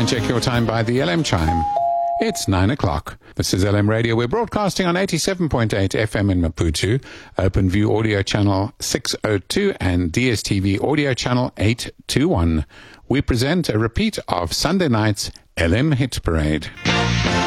and check your time by the LM chime. It's 9 o'clock. This is LM Radio. We're broadcasting on 87.8 FM in Maputo, OpenView Audio Channel 602 and DSTV Audio Channel 821. We present a repeat of Sunday night's LM Hit Parade.